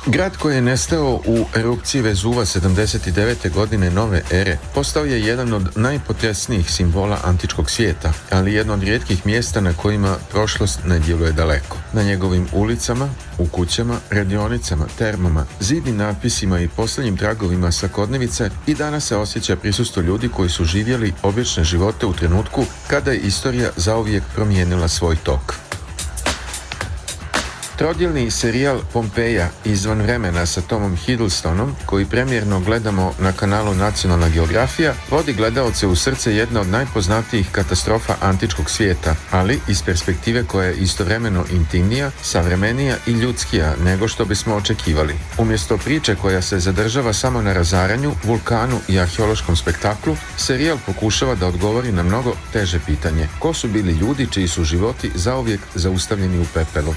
Grad koji je nestao u erupciji Vezuva 79. godine nove ere postao je jedan od najpotresnijih simbola antičkog svijeta, ali jedno od rijetkih mjesta na kojima prošlost ne djeluje daleko. Na njegovim ulicama, u kućama, radionicama, termama, zidnim natpisima i posljednjim tragovima svakodnevice i danas se osjeća prisustvo ljudi koji su živjeli obične živote u trenutku kada je istorija zauvijek promijenila svoj tok. Trodjelni serijal Pompeja izvan vremena sa Tomom Hiddlestonom, koji premijerno gledamo na kanalu Nacionalna geografija, vodi gledaoce u srce jedne od najpoznatijih katastrofa antičkog svijeta, ali iz perspektive koja je istovremeno intimnija, savremenija i ljudskija nego što bismo očekivali. Umjesto priče koja se zadržava samo na razaranju, vulkanu i arheološkom spektaklu, serijal pokušava da odgovori na mnogo teže pitanje. Ko su bili ljudi čiji su životi zauvijek zaustavljeni u pepelu?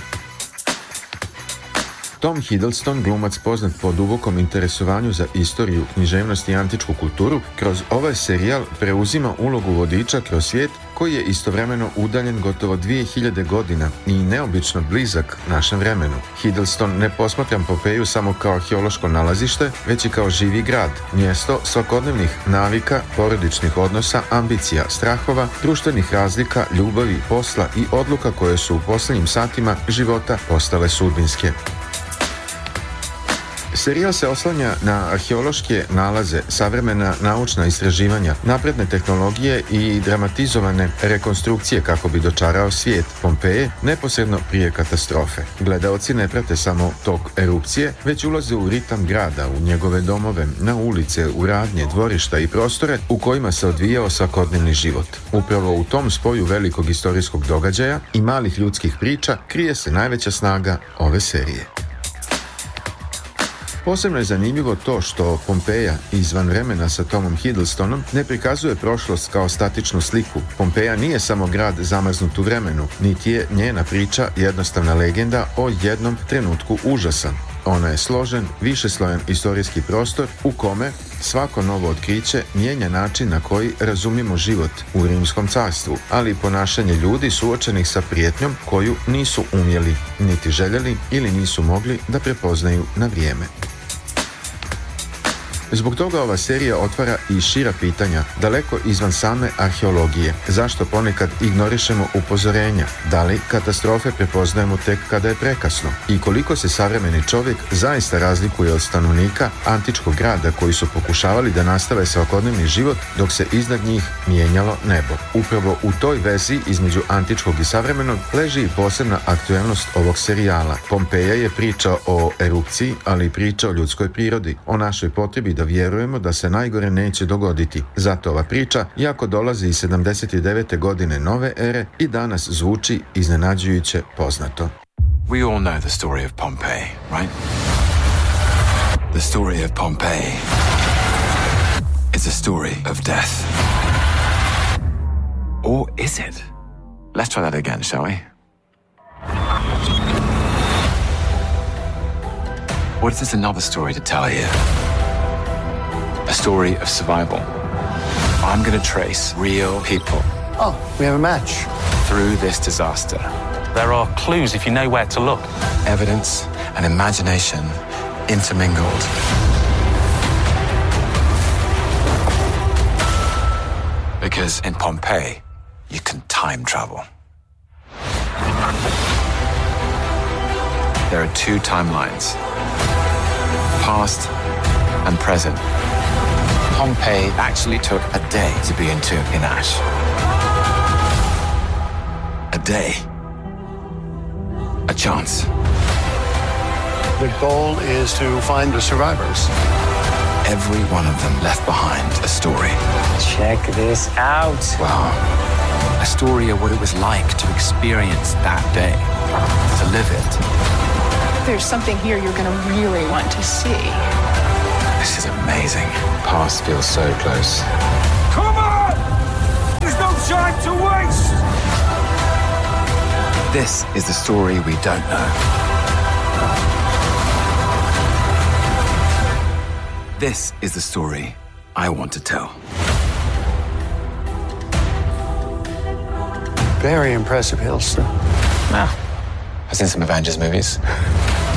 Tom Hiddleston, glumac poznat po dubokom interesovanju za istoriju, književnost i antičku kulturu, kroz ovaj serijal preuzima ulogu vodiča kroz svijet koji je istovremeno udaljen gotovo 2000 godina i neobično blizak našem vremenu. Hiddleston ne posmatra Pompeju samo kao arheološko nalazište, već i kao živi grad, mjesto svakodnevnih navika, porodičnih odnosa, ambicija, strahova, društvenih razlika, ljubavi, posla i odluka koje su u posljednjim satima života postale sudbinske. Serijal se oslanja na arheološke nalaze, savremena naučna istraživanja, napredne tehnologije i dramatizovane rekonstrukcije kako bi dočarao svijet Pompeje neposredno prije katastrofe. Gledaoci ne prate samo tok erupcije, već ulaze u ritam grada, u njegove domove, na ulice, u radnje, dvorišta i prostore u kojima se odvijao svakodnevni život. Upravo u tom spoju velikog historijskog događaja i malih ljudskih priča krije se najveća snaga ove serije. Posebno je zanimljivo to što Pompeja izvan vremena sa Tomom Hiddlestonom ne prikazuje prošlost kao statičnu sliku. Pompeja nije samo grad zamrznut u vremenu, niti je njena priča jednostavna legenda o jednom trenutku užasa. Ona je složen, višeslojan istorijski prostor u kome svako novo otkriće mijenja način na koji razumijemo život u Rimskom carstvu, ali i ponašanje ljudi suočenih sa prijetnjom koju nisu umjeli, niti željeli ili nisu mogli da prepoznaju na vrijeme. Zbog toga ova serija otvara i šira pitanja, daleko izvan same arheologije. Zašto ponekad ignorišemo upozorenja? Da li katastrofe prepoznajemo tek kada je prekasno? I koliko se savremeni čovjek zaista razlikuje od stanovnika antičkog grada koji su pokušavali da nastave svakodnevni život dok se iznad njih mijenjalo nebo? Upravo u toj vezi između antičkog i savremenog leži i posebna aktuelnost ovog serijala. Pompeja je priča o erupciji, ali i priča o ljudskoj prirodi, o našoj potrebi da vjerujemo da se najgore neće dogoditi. Zato ova priča, iako dolazi iz 79. godine nove ere, i danas zvuči iznenađujuće poznato. We all know the story of Pompeii, right? The story of Pompeii is a story of death. Or is it? Let's try that again, shall we? What if there's another story to tell here? A story of survival. I'm going to trace real people. Oh, we have a match. Through this disaster. There are clues if you know where to look. Evidence and imagination intermingled. Because in Pompeii, you can time travel. There are two timelines. Past and present. Pompeii actually took a day to be entombed in ash. A day. A chance. The goal is to find the survivors. Every one of them left behind a story. Check this out. Wow. A story of what it was like to experience that day. To live it. There's something here you're going to really want to see. This is amazing. Past feels so close. Come on! There's no time to waste! This is the story we don't know. This is the story I want to tell. Very impressive, Hiddleston. I've seen some Avengers movies.